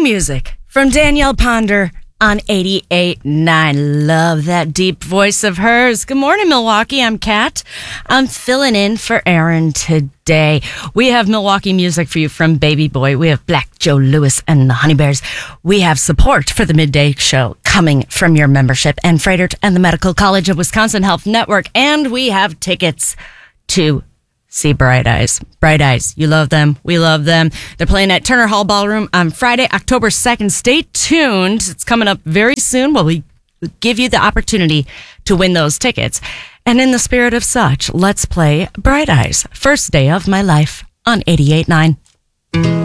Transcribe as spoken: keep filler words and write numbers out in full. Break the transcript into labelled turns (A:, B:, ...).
A: New music from Danielle Ponder on eighty-eight point nine. Love that deep voice of hers. Good morning, Milwaukee. I'm Kat. I'm filling in for Aaron today. We have Milwaukee music for you from Baby Boy. We have Black Joe Lewis and the Honey Bears. We have support for the midday show coming from your membership and Freighter and the Medical College of Wisconsin Health Network. And we have tickets to see Bright Eyes. Bright Eyes. You love them. We love them. They're playing at Turner Hall Ballroom on Friday, October second. Stay tuned. It's coming up very soon. Well, we give you the opportunity to win those tickets. And in the spirit of such, let's play Bright Eyes. First day of my life on eighty-eight point nine.